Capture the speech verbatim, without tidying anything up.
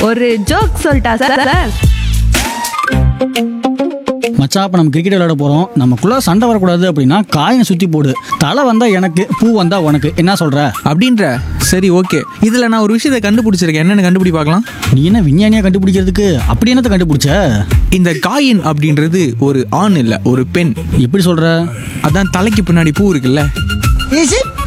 ஒரு ஜோக் சொல்லிட்டா சார். மச்சான், இப்போ நம்ம கிரிக்கெட் விளையாட போகிறோம். நமக்குள்ளே சண்டை வரக்கூடாது அப்படின்னா காயினை சுற்றி போடு. தலை வந்தால் எனக்கு, பூ வந்தால் உனக்கு. என்ன சொல்கிற அப்படின்ற? சரி, ஓகே. இதில் நான் ஒரு விஷயத்தை கண்டுபிடிச்சிருக்கேன். என்னென்னு கண்டுபிடி பார்க்கலாம். நீ என்ன விஞ்ஞானியாக கண்டுபிடிக்கிறதுக்கு அப்படி என்னத்தை கண்டுபிடிச்ச? இந்த காயின் அப்படின்றது ஒரு ஆண் இல்லை, ஒரு பெண். எப்படி சொல்கிற? அதான் தலைக்கு பின்னாடி பூ இருக்குல்ல.